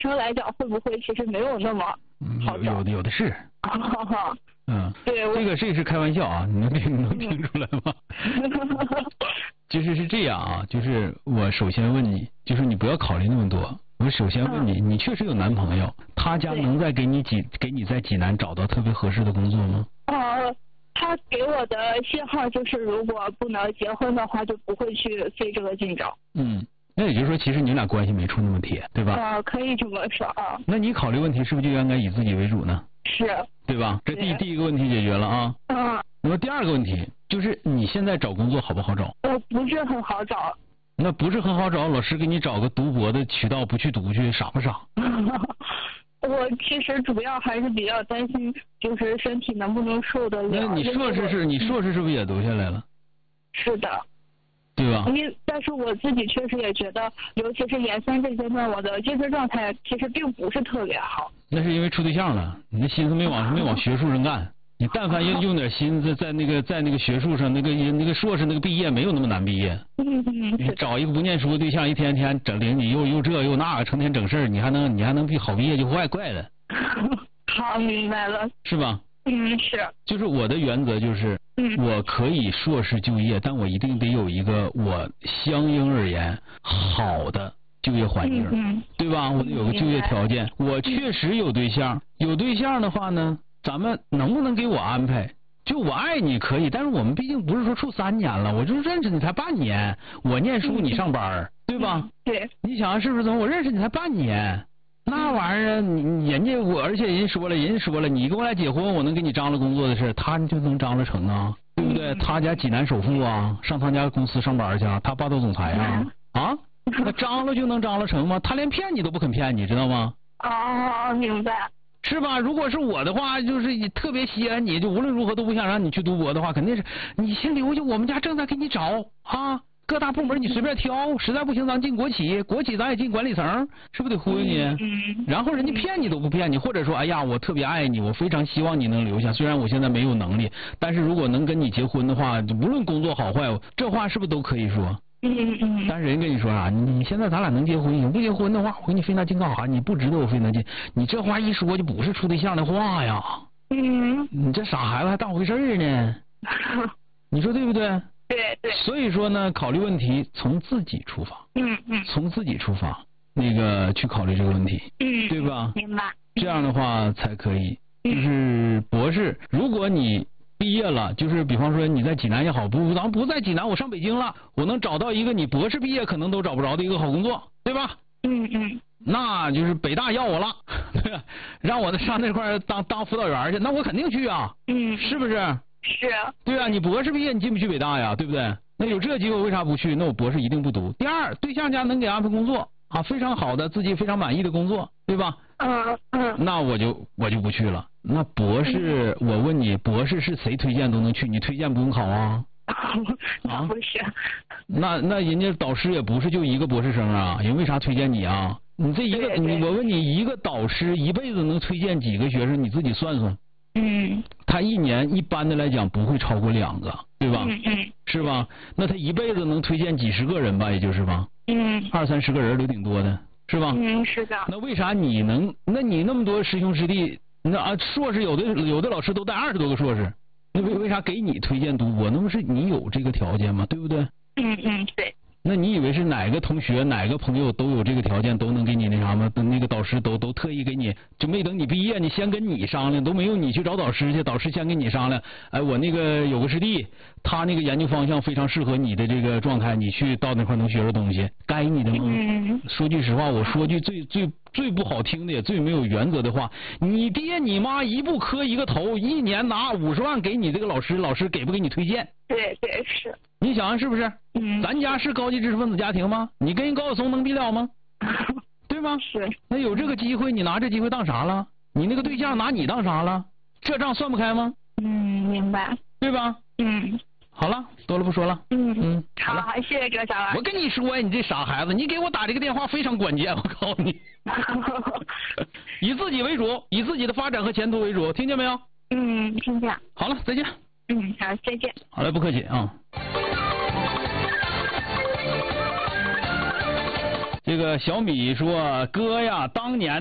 生来讲会不会其实没有那么好找？ 有的是。 对， 这个是开玩笑啊，你能听出来吗？就是这样啊，就是我首先问你，就是你不要考虑那么多。我首先问你，你确实有男朋友，他家能再给你在济南找到特别合适的工作吗？ 他给我的信号就是，如果不能结婚的话，就不会去费这个劲找。 那也就是说，其实你俩关系没处那么铁，对吧？ 可以这么说啊。 那你考虑问题是不是就应该以自己为主呢？ 是。 对吧？这第一个问题解决了啊。那么第二个问题就是你现在找工作好不好找？ 不是很好找。 那不是很好找，老师给你找个读博的渠道，不去读去，傻不傻？ 我其实主要还是比较担心，就是身体能不能受得了。 那你硕士是不是也读下来了？ 是的。 对吧？ 但是我自己确实也觉得，尤其是研三这阶段，我的精神状态其实并不是特别好。 那是因为处对象了，你的心思没往学术上干。你但凡用点心思在那个学术上，那个硕士那个毕业没有那么难毕业。你找一个不念书的对象，一天天整领你又这又那个，成天整事儿，你还能好毕业就怪了。 好，明白了。 是吧？ 是。 就是我的原则就是，我可以硕士就业，但我一定得有一个我相应而言好的就业环境，对吧？我得有个就业条件。我确实有对象，有对象的话呢，咱们能不能给我安排？就我爱你可以，但是我们毕竟不是说处3年了，我就认识你才半年，我念书你上班，对吧？ 对。 你想是不是？我认识你才半年。那玩意儿而且人说了，你跟我俩结婚，我能给你张罗工作的事，他就能张罗成啊，对不对？他家济南首富啊，上他家公司上班去，他霸道总裁啊，那张罗就能张罗成吗？他连骗你都不肯骗你，知道吗？ 明白。 是吧？如果是我的话，就是特别稀罕你，就无论如何都不想让你去读博的话，肯定是你先留下，我们家正在给你找啊。各大部门你随便挑，实在不行咱进国企，国企咱也进管理层，是不是得忽悠你？然后人家骗你都不骗你，或者说哎呀我特别爱你，我非常希望你能留下，虽然我现在没有能力，但是如果能跟你结婚的话，无论工作好坏，这话是不是都可以说？但是人跟你说啥？你现在咱俩能结婚，你不结婚的话，我给你费那劲干啥？你不值得我费那劲，你这话一说就不是处对象的话呀。你这傻孩子还当回事呢？你说对不对？ 对。 所以说呢，考虑问题从自己出发。从自己出发，去考虑这个问题。对吧？ 明白。 这样的话才可以。就是博士，如果你毕业了，就是比方说你在济南也好，咱不在济南，我上北京了，我能找到一个你博士毕业可能都找不着的一个好工作，对吧？那就是北大要我了，让我上那块当辅导员去，那我肯定去啊。是不是？ 是。 对啊，你博士毕业你进不去北大呀，对不对？那有这机会为啥不去？那我博士一定不读。第二，对象家能给安排工作啊，非常好的自己非常满意的工作，对吧？那我就不去了。那博士，我问你，博士是谁推荐都能去？你推荐不用考啊？ 不是。 那人家导师也不是就一个博士生啊，人为啥推荐你啊？你这一个，我问你，一个导师一辈子能推荐几个学生？你自己算算。他一年一般的来讲不会超过2个，对吧？是吧？那他一辈子能推荐几十个人吧，也就是吧？20、30个人都挺多的，是吧？ 是的。 那为啥你能？那你那么多师兄师弟，那硕士有的老师都带20多个硕士，那为啥给你推荐读博？那不是你有这个条件吗？对不对？ 对。 那你以为是哪个同学哪个朋友都有这个条件都能给你那啥吗？那个导师都特意给你，就没等你毕业，你先跟你商量，都没有你去找导师去，导师先跟你商量。哎，我那个有个师弟，他那个研究方向非常适合你的这个状态，你去到那块能学着东西，该你的吗？说句实话，我说句最不好听的也最没有原则的话，你爹你妈一步磕一个头，一年拿50万给你这个老师，老师给不给你推荐？ 对是。 你想想是不是？咱家是高级知识分子家庭吗？你跟人高晓松能比了吗？对吗？ 是。 那有这个机会，你拿这机会当啥了？你那个对象拿你当啥了？这账算不开吗？ 明白。 对吧？好了，多了不说了。 好了，谢谢葛小老师。 我跟你说呀，你这傻孩子，你给我打这个电话非常关键，我告诉你。以自己为主，以自己的发展和前途为主，听见没有？ 听见。 好了，再见。 好，再见。 好嘞，不客气啊。 这个小米说：“哥呀，当年。”